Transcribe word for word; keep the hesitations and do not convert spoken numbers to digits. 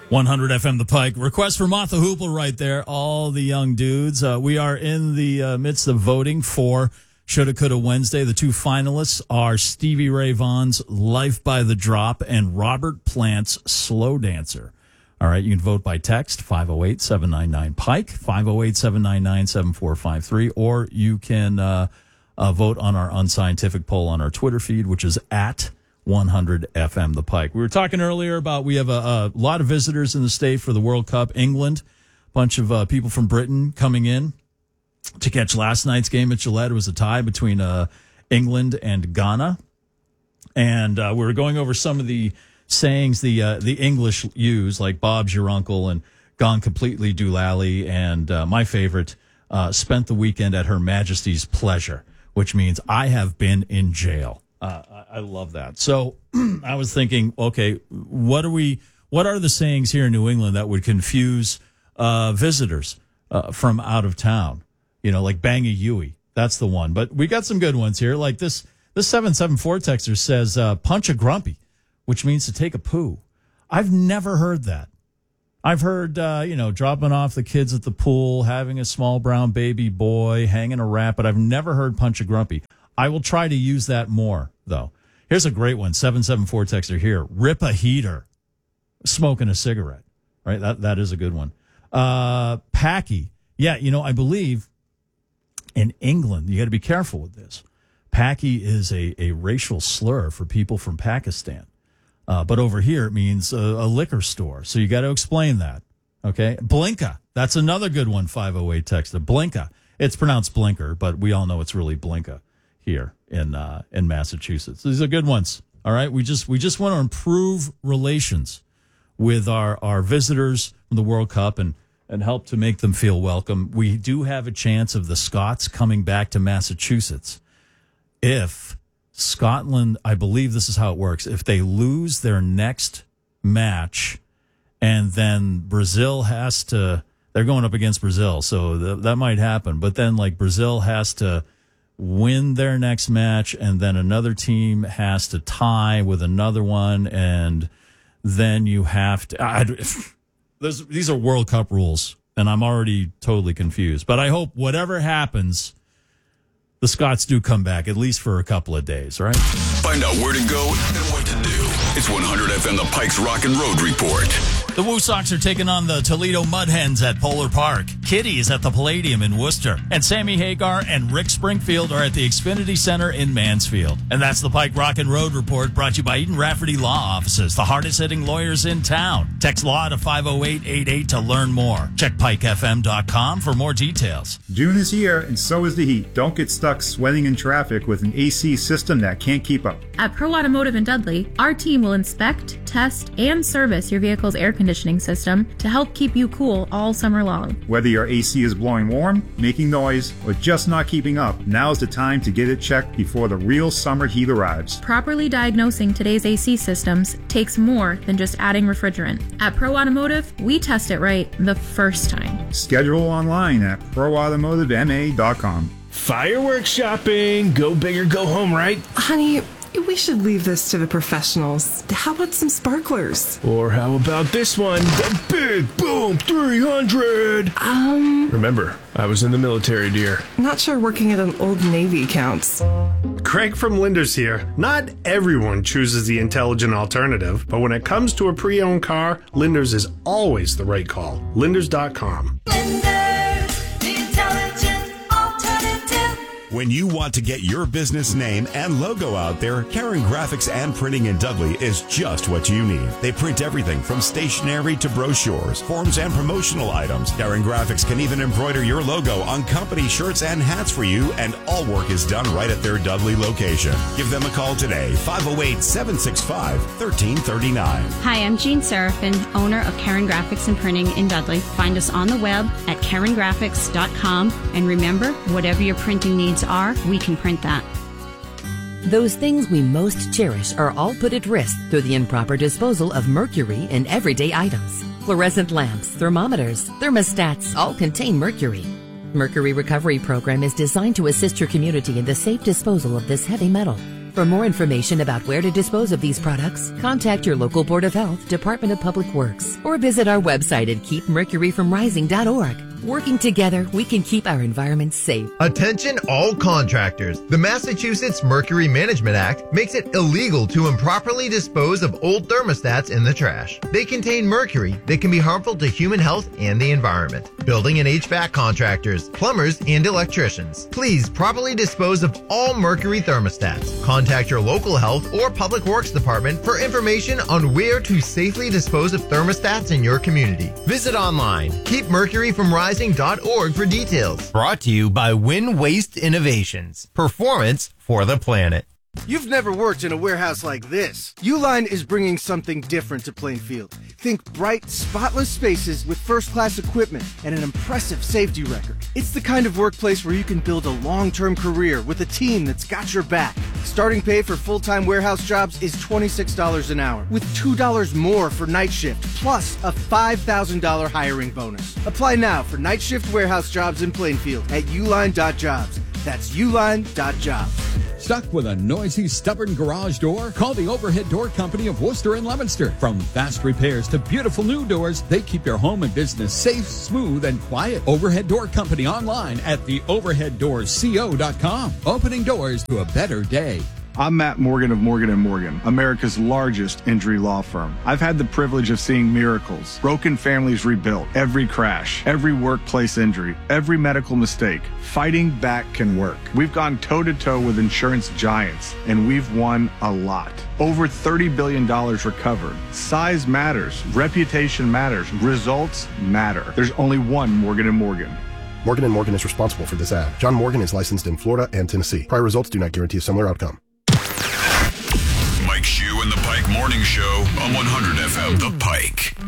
one hundred F M The Pike. Request for Martha Hoople right there. All the young dudes. Uh, we are in the uh, midst of voting for Shoulda Coulda Wednesday. The two finalists are Stevie Ray Vaughan's Life by the Drop and Robert Plant's Slow Dancer. All right, you can vote by text, five oh eight, seven nine nine, Pike, five oh eight, seven nine nine, seven four five three, or you can uh, uh, vote on our unscientific poll on our Twitter feed, which is at one hundred F M The Pike. We were talking earlier about we have a, a lot of visitors in the state for the World Cup. England, a bunch of uh, people from Britain coming in to catch last night's game at Gillette. It was a tie between uh, England and Ghana. And uh, we were going over some of the sayings the uh, the English use, like Bob's your uncle and Gone Completely Doolally, and uh, my favorite, uh, spent the weekend at Her Majesty's pleasure, which means I have been in jail. Uh, I, I love that. So I was thinking, okay, what are we? What are the sayings here in New England that would confuse uh, visitors uh, from out of town? You know, like bang a Yui. That's the one. But we got some good ones here. Like this, this seven seven four texter says, uh, punch a grumpy, which means to take a poo. I've never heard that. I've heard, uh, you know, dropping off the kids at the pool, having a small brown baby boy, hanging a rat, but I've never heard punch a grumpy. I will try to use that more, though. Here's a great one, seven seven four texter here. Rip a heater, smoking a cigarette, right? That That is a good one. Uh, Packy. Yeah, you know, I believe in England, you got to be careful with this. Packy is a, a racial slur for people from Pakistan. Uh, but over here, it means a, a liquor store. So you got to explain that. Okay. Blinka. That's another good one. five oh eight texter. Blinka. It's pronounced blinker, but we all know it's really Blinka here in, uh, in Massachusetts. These are good ones. All right. We just, we just want to improve relations with our, our visitors from the World Cup and, and help to make them feel welcome. We do have a chance of the Scots coming back to Massachusetts if Scotland, I believe this is how it works, if they lose their next match and then Brazil has to, they're going up against Brazil, so th- that might happen. But then, like, Brazil has to win their next match and then another team has to tie with another one, and then you have to... I, There's, these are World Cup rules, and I'm already totally confused. But I hope whatever happens, the Scots do come back, at least for a couple of days, right? Find out where to go and what to do. It's one hundred F M The Pike's Rock and Road Report. The Woo Sox are taking on the Toledo Mud Hens at Polar Park. Kitty is at the Palladium in Worcester. And Sammy Hagar and Rick Springfield are at the Xfinity Center in Mansfield. And that's the Pike Rock and Road Report, brought to you by Eden Rafferty Law Offices, the hardest-hitting lawyers in town. Text law to five oh eight eight eight to learn more. Check pike f m dot com for more details. June is here, and so is the heat. Don't get stuck sweating in traffic with an A C system that can't keep up. At Pro Automotive in Dudley, our team will inspect, test, and service your vehicle's air conditioning system to help keep you cool all summer long. Whether your A C is blowing warm, making noise, or just not keeping up, now's the time to get it checked before the real summer heat arrives. Properly diagnosing today's A C systems takes more than just adding refrigerant. At Pro Automotive, we test it right the first time. Schedule online at pro automotive m a dot com. Fireworks shopping. Go big or go home, right? Honey, we should leave this to the professionals. How about some sparklers? Or how about this one? The Big Boom three hundred! Um... Remember, I was in the military, dear. Not sure working at an Old Navy counts. Craig from Linders here. Not everyone chooses the intelligent alternative, but when it comes to a pre-owned car, Linders is always the right call. Linders dot com. When you want to get your business name and logo out there, Karen Graphics and Printing in Dudley is just what you need. They print everything from stationery to brochures, forms, and promotional items. Karen Graphics can even embroider your logo on company shirts and hats for you, and all work is done right at their Dudley location. Give them a call today, five oh eight, seven six five, one three three nine. Hi, I'm Jean Seraphin, owner of Karen Graphics and Printing in Dudley. Find us on the web at karen graphics dot com, and remember, whatever your printing needs are, we can print that. Those things we most cherish are all put at risk through the improper disposal of mercury in everyday items. Fluorescent lamps, thermometers, thermostats all contain mercury. Mercury Recovery Program is designed to assist your community in the safe disposal of this heavy metal. For more information about where to dispose of these products, contact your local Board of Health, Department of Public Works, or visit our website at keep mercury from rising dot org. Working together, we can keep our environment safe. Attention all contractors. The Massachusetts Mercury Management Act makes it illegal to improperly dispose of old thermostats in the trash. They contain mercury that can be harmful to human health and the environment. Building and H V A C contractors, plumbers, and electricians, please properly dispose of all mercury thermostats. Contact your local health or public works department for information on where to safely dispose of thermostats in your community. Visit online, keep mercury from rising dot org for details. Brought to you by Win Waste Innovations. Performance for the planet. You've never worked in a warehouse like this. Uline is bringing something different to Plainfield. Think bright, spotless spaces with first-class equipment and an impressive safety record. It's the kind of workplace where you can build a long-term career with a team that's got your back. Starting pay for full-time warehouse jobs is twenty-six dollars an hour, with two dollars more for night shift, plus a five thousand dollars hiring bonus. Apply now for night shift warehouse jobs in Plainfield at uline dot jobs. That's uline dot jobs. Stuck with a noisy, stubborn garage door? Call the Overhead Door Company of Worcester and Leominster. From fast repairs to beautiful new doors, they keep your home and business safe, smooth, and quiet. Overhead Door Company online at the overhead doors co dot com. Opening doors to a better day. I'm Matt Morgan of Morgan and Morgan, America's largest injury law firm. I've had the privilege of seeing miracles, broken families rebuilt, every crash, every workplace injury, every medical mistake. Fighting back can work. We've gone toe-to-toe with insurance giants, and we've won a lot. Over thirty billion dollars recovered. Size matters. Reputation matters. Results matter. There's only one Morgan and Morgan. Morgan and Morgan is responsible for this ad. John Morgan is licensed in Florida and Tennessee. Prior results do not guarantee a similar outcome. Mike Shue and the Pike Morning Show on one hundred F M The Pike.